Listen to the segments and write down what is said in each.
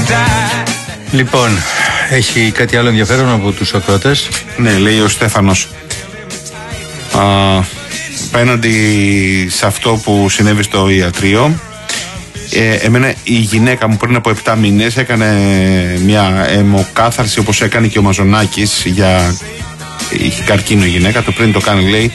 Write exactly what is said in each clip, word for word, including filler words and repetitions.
Λοιπόν, έχει κάτι άλλο ενδιαφέρον από τους ακροατές? Ναι, λέει ο Στέφανος. Α, απέναντι σε αυτό που συνέβη στο ιατρείο, ε, εμένα η γυναίκα μου πριν από επτά μήνες έκανε μια αιμοκάθαρση, όπως έκανε και ο Μαζονάκης, για είχε καρκίνο η γυναίκα, το πριν το κάνει, λέει.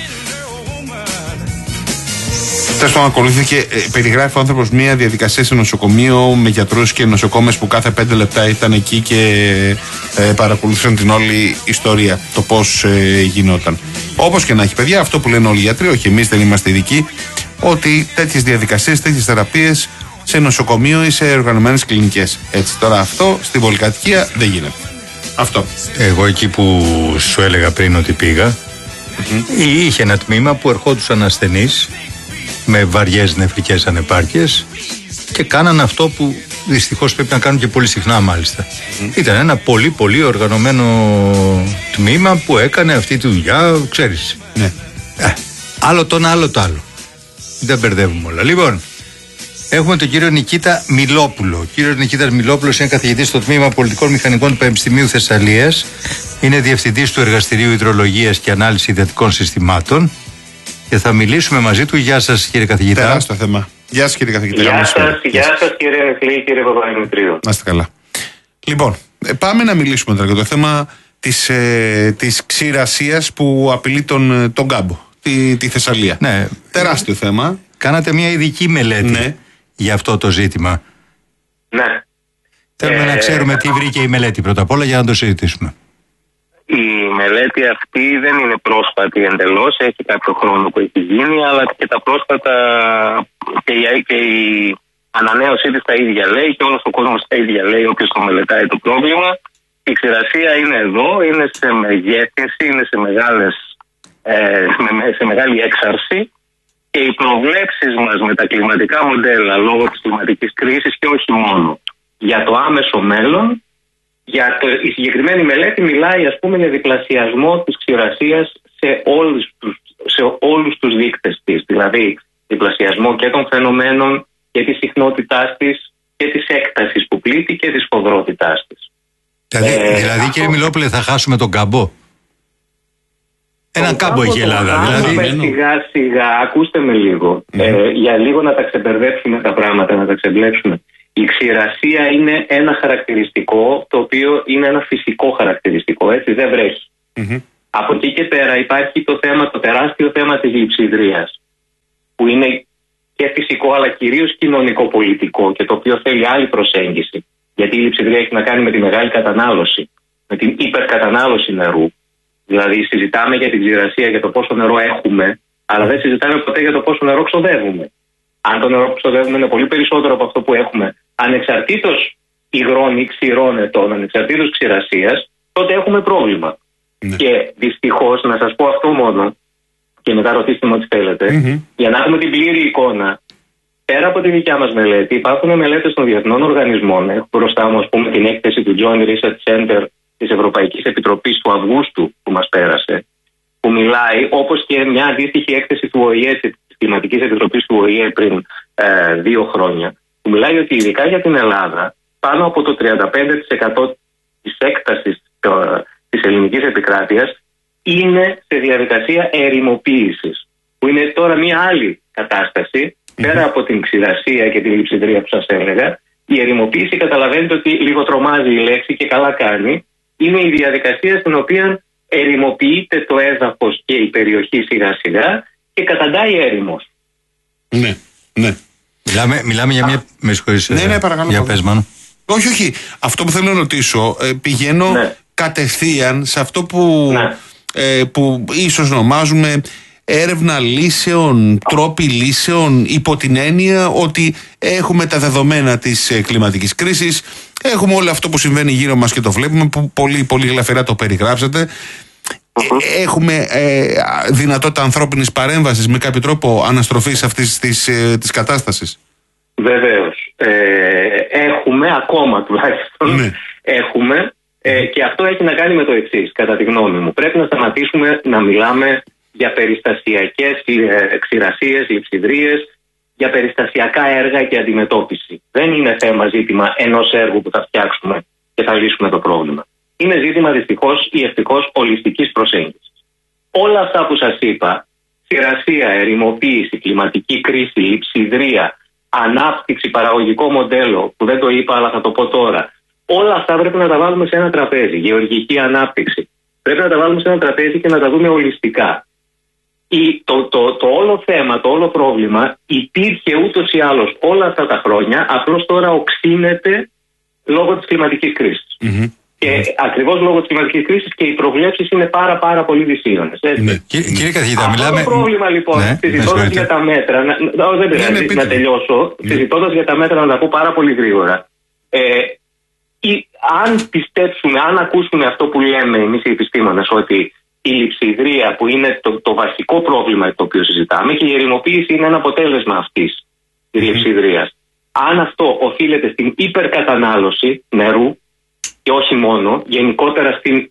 Τέλος πάντων, ακολουθήθηκε, ε, περιγράφει ο άνθρωπος μια διαδικασία σε νοσοκομείο με γιατρούς και νοσοκόμες που κάθε πέντε λεπτά ήταν εκεί και ε, παρακολουθούσαν την όλη ιστορία, το πώς ε, γινόταν. Όπως και να έχει, παιδιά, αυτό που λένε όλοι οι γιατροί, όχι εμείς δεν είμαστε ειδικοί, ότι τέτοιες διαδικασίες, τέτοιες θεραπείες σε νοσοκομείο ή σε οργανωμένες κλινικές. Έτσι, τώρα αυτό στην πολυκατοικία δεν γίνεται. Αυτό. Εγώ εκεί που σου έλεγα πριν ότι πήγα, mm-hmm. είχε ένα τμήμα που ερχόντουσαν ασθενείς με βαριές νεφρικές ανεπάρκειες και κάναν αυτό που δυστυχώς πρέπει να κάνουν και πολύ συχνά, μάλιστα. Mm. Ήταν ένα πολύ πολύ οργανωμένο τμήμα που έκανε αυτή τη δουλειά, ξέρεις. Ναι. Ε, άλλο το ένα, άλλο το άλλο. Δεν μπερδεύουμε όλα. Λοιπόν, έχουμε τον κύριο Νικήτα Μιλόπουλο. Ο κύριος Νικήτας Μιλόπουλος είναι καθηγητής στο Τμήμα Πολιτικών Μηχανικών του Πανεπιστημίου Θεσσαλίας. Είναι διευθυντής του Εργαστηρίου Υδρολογίας και Ανάλυση Υδατικών Συστημάτων. Και θα μιλήσουμε μαζί του. Γεια σας, κύριε καθηγητά. Τεράστιο θέμα. Γεια σας, κύριε καθηγητά. Γεια σας, γεια σας, κύριε Νεκλή, κύριε Παπαδημητρίου. Να είστε καλά. Λοιπόν, πάμε να μιλήσουμε τώρα για το θέμα της, ε, της ξηρασίας που απειλεί τον, τον Κάμπο, τη, τη Θεσσαλία. Ναι. Τεράστιο θέμα. Κάνατε μια ειδική μελέτη, ναι, για αυτό το ζήτημα. Ναι. Θέλουμε ε, να ξέρουμε τι βρήκε η μελέτη πρώτα απ' όλα για να το συζητήσουμε. Η μελέτη αυτή δεν είναι πρόσφατη εντελώς, έχει κάποιο χρόνο που έχει γίνει, αλλά και τα πρόσφατα και η, και η ανανέωσή της τα ίδια λέει και όλος ο κόσμος τα ίδια λέει, όποιος το μελετάει το πρόβλημα. Η ξηρασία είναι εδώ, είναι σε μεγέθυνση, είναι σε, μεγάλες, ε, σε μεγάλη έξαρση και οι προβλέψεις μας με τα κλιματικά μοντέλα λόγω της κλιματικής κρίσης και όχι μόνο για το άμεσο μέλλον. Για το, η συγκεκριμένη μελέτη μιλάει, ας πούμε, για διπλασιασμό της ξηρασίας σε όλους τους, σε όλους τους δείκτες της. Δηλαδή, διπλασιασμό και των φαινομένων και της συχνότητάς της και της έκτασης που πλήττει και της φοδρότητάς της. Δηλαδή, ε, δηλαδή αυτό... κύριε Μιλόπουλε, θα χάσουμε τον Κάμπο. Έναν κάμπο έχει η Ελλάδα. Δηλαδή... Σιγά σιγά, ακούστε με λίγο. Mm. Ε, για λίγο να τα ξεμπερδέψουμε τα πράγματα, να τα ξεμπλέξουμε. Η ξηρασία είναι ένα χαρακτηριστικό το οποίο είναι ένα φυσικό χαρακτηριστικό, έτσι, δεν βρέχει. Mm-hmm. Από εκεί και πέρα υπάρχει το θέμα, το τεράστιο θέμα της λειψιδρίας, που είναι και φυσικό αλλά κυρίως κοινωνικό-πολιτικό και το οποίο θέλει άλλη προσέγγιση. Γιατί η λειψιδρία έχει να κάνει με τη μεγάλη κατανάλωση, με την υπερκατανάλωση νερού. Δηλαδή συζητάμε για την ξηρασία, για το πόσο νερό έχουμε, αλλά δεν συζητάμε ποτέ για το πόσο νερό ξοδεύουμε. Αν το νερό που ξοδεύουμε είναι πολύ περισσότερο από αυτό που έχουμε, ανεξαρτήτως υγρών ή ξηρών ετών, ανεξαρτήτως ξηρασίας, τότε έχουμε πρόβλημα. Ναι. Και δυστυχώς, να σας πω αυτό μόνο, και μετά ρωτήστε με ό,τι θέλετε, mm-hmm. για να έχουμε την πλήρη εικόνα, πέρα από τη δικιά μας μελέτη, υπάρχουν μελέτες των διεθνών οργανισμών. Έχω μπροστά μου, ας πούμε, την έκθεση του Joint Research Center της Ευρωπαϊκής Επιτροπής του Αυγούστου που μας πέρασε, που μιλάει, όπως και μια αντίστοιχη έκθεση του Ο Η Ε, της Κλιματικής Επιτροπής του Ο Η Ε πριν ε, δύο χρόνια, που μιλάει ότι ειδικά για την Ελλάδα, πάνω από το τριάντα πέντε τοις εκατό της έκτασης ε, της ελληνικής επικράτειας είναι σε διαδικασία ερημοποίησης, που είναι τώρα μια άλλη κατάσταση, mm-hmm. πέρα από την ξηρασία και την λειψιδρία που σας έλεγα. Η ερημοποίηση, καταλαβαίνετε ότι λίγο τρομάζει η λέξη και καλά κάνει, είναι η διαδικασία στην οποία ερημοποιείται το έδαφος και η περιοχή σιγά σιγά και καταντάει έρημος. Ναι, ναι. Μιλάμε, μιλάμε για μια... Με συγχωρείς, ναι, ναι, παρακαλώ. Για πες, Μάνο. Όχι, όχι. Αυτό που θέλω να ρωτήσω, ε, πηγαίνω ναι. κατευθείαν σε αυτό που, ναι. ε, που ίσως ονομάζουμε έρευνα λύσεων, τρόποι λύσεων, υπό την έννοια ότι έχουμε τα δεδομένα της ε, κλιματικής κρίσης, έχουμε όλο αυτό που συμβαίνει γύρω μας και το βλέπουμε, που πολύ, πολύ γλαφυρά το περιγράψατε. Ε, έχουμε ε, δυνατότητα ανθρώπινης παρέμβασης με κάποιο τρόπο αναστροφής αυτής της, ε, της κατάστασης. Βεβαίως. Ε, έχουμε ακόμα τουλάχιστον. Ναι. Έχουμε. Ε, και αυτό έχει να κάνει με το εξής, κατά τη γνώμη μου. Πρέπει να σταματήσουμε να μιλάμε για περιστασιακές ε, ξηρασίες, λειψιδρίες για περιστασιακά έργα και αντιμετώπιση. Δεν είναι θέμα ζήτημα ενός έργου που θα φτιάξουμε και θα λύσουμε το πρόβλημα. Είναι ζήτημα δυστυχώς ή ευτυχώς ολιστικής προσέγγισης. Όλα αυτά που σας είπα, ξηρασία, ερημοποίηση, κλιματική κρίση, λειψιδρία, ανάπτυξη, παραγωγικό μοντέλο, που δεν το είπα αλλά θα το πω τώρα, όλα αυτά πρέπει να τα βάλουμε σε ένα τραπέζι. Γεωργική ανάπτυξη. Πρέπει να τα βάλουμε σε ένα τραπέζι και να τα δούμε ολιστικά. Η, το, το, το όλο θέμα, το όλο πρόβλημα υπήρχε ούτως ή άλλως όλα αυτά τα χρόνια, απλώς τώρα οξύνεται λόγω της κλιματικής κρίσης. Mm-hmm. Και mm-hmm. ακριβώς λόγω της κλιματικής κρίσης και οι προβλέψεις είναι πάρα πάρα πολύ δυσίωνες. Ναι. Κύριε καθηγητά, αυτό μιλάμε... το πρόβλημα λοιπόν, ναι, συζητώντας για τα μέτρα, να, να, δεν πειράζει, ναι, να τελειώσω, ναι. συζητώντας για τα μέτρα να τα πω πάρα πολύ γρήγορα. Ε, ή, αν πιστέψουμε, αν ακούσουμε αυτό που λέμε εμείς οι επιστήμονες, ότι η λειψιδρία που είναι το, το βασικό πρόβλημα το οποίο συζητάμε και η ερημοποίηση είναι ένα αποτέλεσμα αυτής της mm-hmm. λειψιδρίας. Αν αυτό οφείλεται στην υπερκατανάλωση νερού και όχι μόνο, γενικότερα στην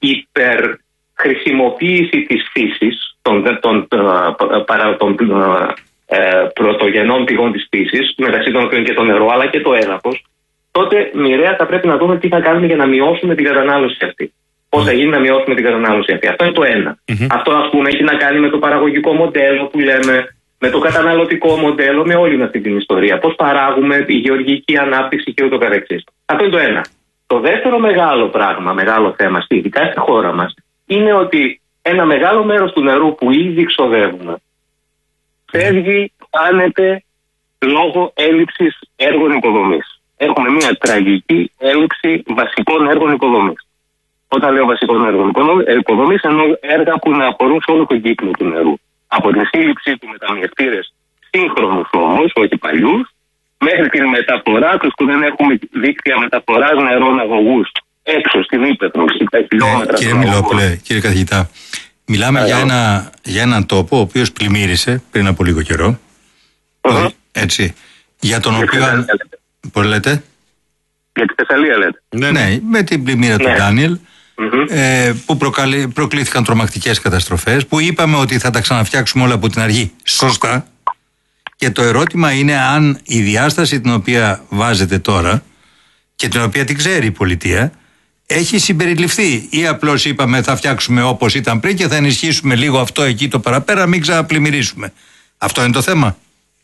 υπερχρησιμοποίηση της φύσης, των, των, των, παρα, των ε, πρωτογενών πηγών της φύσης, μεταξύ των οποίων και το νερό αλλά και το έδαφος, τότε μοιραία θα πρέπει να δούμε τι θα κάνουμε για να μειώσουμε την κατανάλωση αυτή. Πώς θα γίνει να μειώσουμε την κατανάλωση αυτή. Αυτό είναι το ένα. Mm-hmm. Αυτό, ας πούμε, έχει να κάνει με το παραγωγικό μοντέλο που λέμε, με το καταναλωτικό μοντέλο, με όλη αυτή την ιστορία. Πώς παράγουμε η γεωργική ανάπτυξη και ούτω καθεξής. Αυτό είναι το ένα. Το δεύτερο μεγάλο πράγμα, μεγάλο θέμα, ειδικά στη χώρα μας, είναι ότι ένα μεγάλο μέρος του νερού που ήδη ξοδεύουμε φεύγει, χάνεται λόγω έλλειψης έργων υποδομής. Έχουμε μια τραγική έλλειψη βασικών έργων υποδομής. Όταν λέω βασικών έργων υποδομής, εννοώ έργα που να αφορούν σε όλο τον κύκλο του νερού. Από την σύλληψή του με ταμιευτήρες σύγχρονους όμως, όχι παλιούς, μέχρι την μεταφορά τους που δεν έχουμε δίκτυα μεταφοράς νερών αγωγούς έξω στην ύπαιθρο, στα χιλιόμετρα. Ε, κύριε Μιλόπουλε, κύριε καθηγητά, μιλάμε yeah. για, ένα, για έναν τόπο ο οποίος πλημμύρισε πριν από λίγο καιρό. Uh-huh. Έτσι. Για τον για οποίο. Πώς λέτε? Για τη Θεσσαλία λέτε. Ναι, ναι, με την πλημμύρα ναι. του Ντάνιελ. Mm-hmm. Ε, που προκαλεί, προκλήθηκαν τρομακτικές καταστροφές, που είπαμε ότι θα τα ξαναφτιάξουμε όλα από την αρχή. Σωστά. Και το ερώτημα είναι αν η διάσταση την οποία βάζετε τώρα και την οποία την ξέρει η πολιτεία έχει συμπεριληφθεί, ή απλώς είπαμε θα φτιάξουμε όπως ήταν πριν και θα ενισχύσουμε λίγο αυτό εκεί το παραπέρα, μην ξαναπλημμυρίσουμε. Αυτό είναι το θέμα.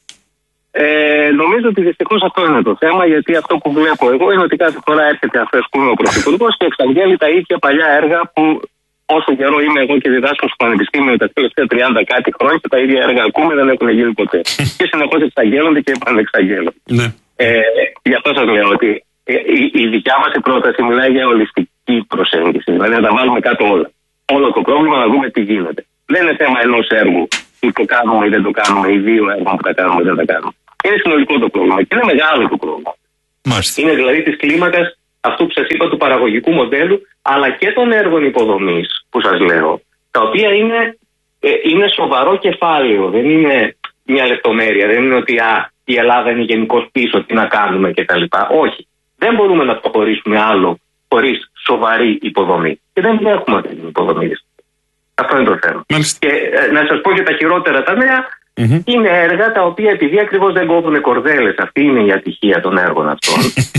Ε, νομίζω ότι δυστυχώς αυτό είναι το θέμα, γιατί αυτό που βλέπω εγώ είναι ότι κάθε φορά έρχεται αυτές που είναι ο Πρωθυπουργός και εξαγγέλει τα ίδια παλιά έργα που όσο καιρό είμαι εγώ και διδάσκω στο Πανεπιστήμιο τα τελευταία τριάντα κάτι χρόνια και τα ίδια έργα ακούμε, δεν έχουν γίνει ποτέ. Και συνεχώς εξαγγέλλονται και επανεξαγγέλλονται. Ναι. Ε, γι' αυτό σας λέω ότι η, η δικιά μας η πρόταση μιλάει για ολιστική προσέγγιση. Δηλαδή να τα βάλουμε κάτω όλα. Όλο το πρόβλημα να δούμε τι γίνεται. Δεν είναι θέμα ενός έργου που το κάνουμε ή δεν το κάνουμε, ή δύο έργα που τα κάνουμε ή δεν τα κάνουμε. Είναι συνολικό το πρόβλημα και είναι μεγάλο το πρόβλημα. Μάλιστα. Είναι δηλαδή της κλίμακας αυτού που σας είπα του παραγωγικού μοντέλου, αλλά και των έργων υποδομής που σας λέω, τα οποία είναι, ε, είναι σοβαρό κεφάλαιο, δεν είναι μια λεπτομέρεια, δεν είναι ότι α, η Ελλάδα είναι γενικώς πίσω, τι να κάνουμε κτλ. Όχι. Δεν μπορούμε να προχωρήσουμε άλλο χωρίς σοβαρή υποδομή. Και δεν έχουμε αυτή την υποδομή. Αυτό είναι το θέμα. Μάλιστα. Και ε, να σας πω και τα χειρότερα τα νέα. Mm-hmm. Είναι έργα τα οποία επειδή ακριβώς δεν κόβουν κορδέλες, αυτή είναι η ατυχία των έργων αυτών.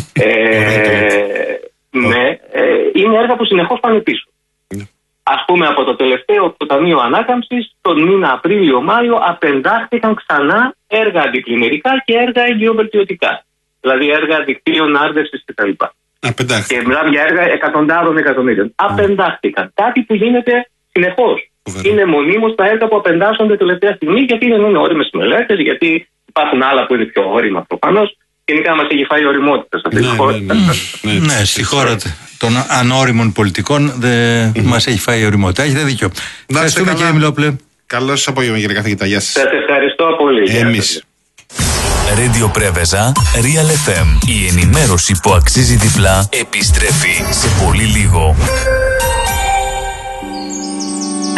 ε, ναι, ε, είναι έργα που συνεχώς πάνε πίσω. Mm. Ας πούμε από το τελευταίο το Ταμείο Ανάκαμψης, τον μήνα Απρίλιο-Μάιο απεντάχθηκαν ξανά έργα αντιπλημμυρικά και έργα εγκυοβελτιωτικά. Δηλαδή έργα δικτύων άρδευσης κτλ. Και μιλάμε για έργα εκατοντάδων εκατομμύριων. Mm. Απεντάχθηκαν. Κάτι που γίνεται συνεχώς. Είναι μονίμως τα έργα που απεντάσσονται τελευταία στιγμή, γιατί δεν είναι όριμες μελέτες, γιατί υπάρχουν άλλα που είναι πιο όρημα προφανώς. Γενικά μας έχει φάει η οριμότητα σε αυτή τη χώρα. Ναι, ναι, ναι. ναι, στη χώρα των ανώριμων πολιτικών δεν mm. μας έχει φάει η οριμότητα. Έχετε δίκιο. Ευχαριστούμε κύριε Μιλόπουλε. Καλό σας απόγευμα κύριε καθηγητά. Γεια σας. Σας ευχαριστώ πολύ. Εμείς. Radio Πρέβεζα, Real εφ εμ. Η ενημέρωση που αξίζει διπλά επιστρέφει σε πολύ λίγο.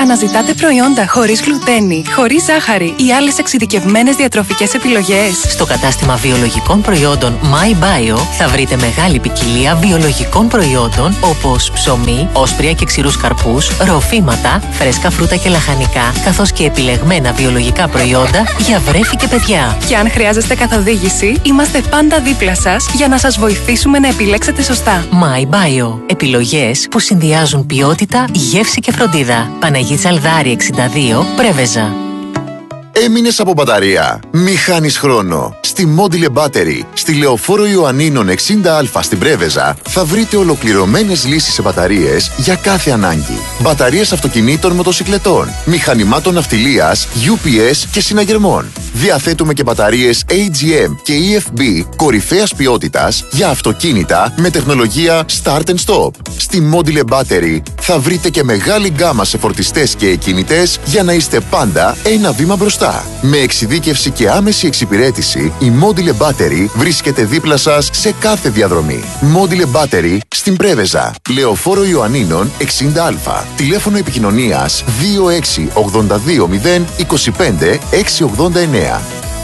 Αναζητάτε προϊόντα χωρίς γλουτένη, χωρίς ζάχαρη ή άλλες εξειδικευμένες διατροφικές επιλογές? Στο κατάστημα βιολογικών προϊόντων MyBio θα βρείτε μεγάλη ποικιλία βιολογικών προϊόντων όπως ψωμί, όσπρια και ξηρούς καρπούς, ροφήματα, φρέσκα φρούτα και λαχανικά, καθώς και επιλεγμένα βιολογικά προϊόντα για βρέφη και παιδιά. Και αν χρειάζεστε καθοδήγηση, είμαστε πάντα δίπλα σας για να σας βοηθήσουμε να επιλέξετε σωστά. MyBio. Επιλογές που συνδυάζουν ποιότητα, γεύση και φροντίδα. Παναγή Τσαλδάρη εξήντα δύο, Πρέβεζα. Έμεινες από μπαταρία? Μη χάνεις χρόνο. Στη Module Battery, στη Λεωφόρο Ιωαννίνων εξήντα α στην Πρέβεζα, θα βρείτε ολοκληρωμένες λύσεις σε μπαταρίες για κάθε ανάγκη. Μπαταρίες αυτοκινήτων, μοτοσικλετών, μηχανημάτων ναυτιλίας, γιου πι ες και συναγερμών. Διαθέτουμε και μπαταρίες έι τζι εμ και ι εφ μπι κορυφαίας ποιότητας για αυτοκίνητα με τεχνολογία Start and Stop. Στη Module Battery θα βρείτε και μεγάλη γκάμα σε φορτιστές και εκκινητές για να είστε πάντα ένα βήμα μπροστά. Με εξειδίκευση και άμεση εξυπηρέτηση, η Module Battery βρίσκεται δίπλα σας σε κάθε διαδρομή. Module Battery στην Πρέβεζα, Λεωφόρο Ιωαννίνων εξήντα α. Τηλέφωνο επικοινωνίας δύο έξι ογδόντα δύο μηδέν είκοσι πέντε εξακόσια ογδόντα εννέα.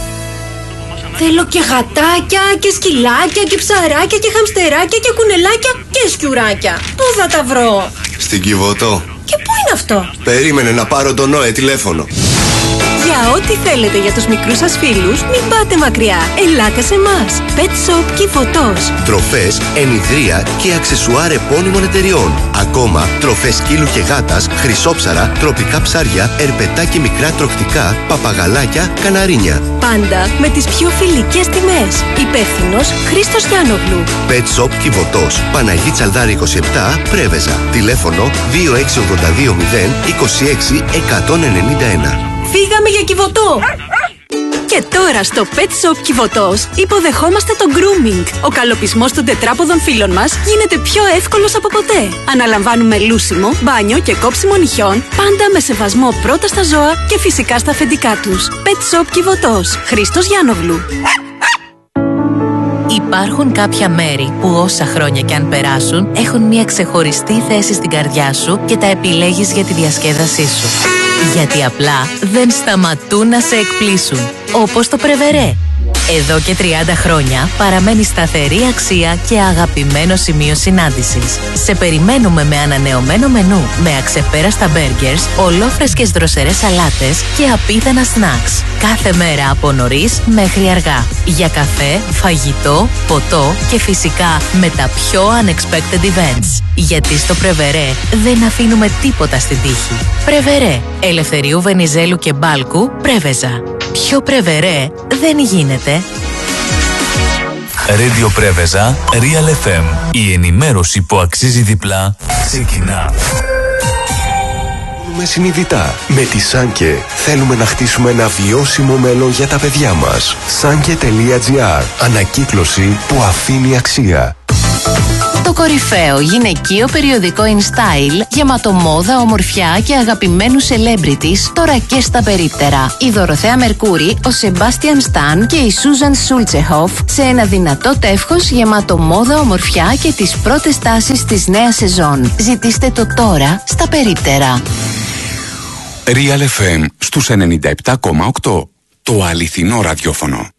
Θέλω και γατάκια και σκυλάκια και ψαράκια και χαμστεράκια και κουνελάκια και σκιουράκια. Πού θα τα βρω? Στην Κιβωτό. Και πού είναι αυτό? Περίμενε να πάρω τον Νόε τηλέφωνο. Για ό,τι θέλετε για τους μικρούς σας φίλους, μην πάτε μακριά. Ελάτε σε εμάς. Pet Shop Κιβωτός. Τροφές, ενιδρία και αξεσουάρ επώνυμων εταιριών. Ακόμα, τροφές σκύλου και γάτας, χρυσόψαρα, τροπικά ψάρια, ερπετά και μικρά τροκτικά, παπαγαλάκια, καναρίνια. Πάντα με τις πιο φιλικές τιμές. Υπεύθυνος Χρήστος Γιάννογλου. Pet Shop Κιβωτός. Παναγή Τσαλδάρη είκοσι επτά, Πρέβεζα. Τηλέφωνο δύο έξι ογδόντα δύο μηδέν είκοσι έξι εκατόν ενενήντα ένα. Φύγαμε για Κιβωτό! Και τώρα στο Pet Shop Κιβωτός υποδεχόμαστε το grooming. Ο καλοπισμός των τετράποδων φίλων μας γίνεται πιο εύκολος από ποτέ. Αναλαμβάνουμε λούσιμο, μπάνιο και κόψιμο νυχιών, πάντα με σεβασμό πρώτα στα ζώα και φυσικά στα αφεντικά τους. Pet Shop Κιβωτός. Χρήστος Γιάννογλου. Υπάρχουν κάποια μέρη που όσα χρόνια κι αν περάσουν έχουν μια ξεχωριστή θέση στην καρδιά σου και τα επιλέγεις για τη διασκέδασή σου. Γιατί απλά δεν σταματούν να σε εκπλήσουν. Όπως το Πρεβερέ. Εδώ και τριάντα χρόνια παραμένει σταθερή αξία και αγαπημένο σημείο συνάντησης. Σε περιμένουμε με ανανεωμένο μενού, με αξεπέραστα μπέργκερς, ολόφρεσκες δροσερές σαλάτες και απίθανα σνακς. Κάθε μέρα από νωρίς μέχρι αργά. Για καφέ, φαγητό, ποτό και φυσικά με τα πιο unexpected events. Γιατί στο Πρεβερέ δεν αφήνουμε τίποτα στην τύχη. Πρεβερέ. Ελευθερίου Βενιζέλου και Μπάλκου, Πρέβεζα. Πιο Πρεβερέ δεν γίνεται. Radio Πρέβεζα, Real εφ εμ. Η ενημέρωση που αξίζει διπλά ξεκινά. Με συνειδητά. Με τη Σάνκε θέλουμε να χτίσουμε ένα βιώσιμο μέλλον για τα παιδιά μας. Σάνκε τελεία τζι άρ. Ανακύκλωση που αφήνει αξία. Το κορυφαίο γυναικείο περιοδικό InStyle, γεμάτο μόδα, ομορφιά και αγαπημένους celebrities, τώρα και στα περίπτερα. Η Δωροθέα Μερκούρη, ο Σεμπάστιαν Σταν και η Σούζαν Σούλτσεχοφ σε ένα δυνατό τεύχος γεμάτο μόδα, ομορφιά και τις πρώτες τάσεις της νέας σεζόν. Ζητήστε το τώρα στα περίπτερα. Real εφ εμ στους ενενήντα επτά κόμμα οκτώ. Το αληθινό ραδιόφωνο.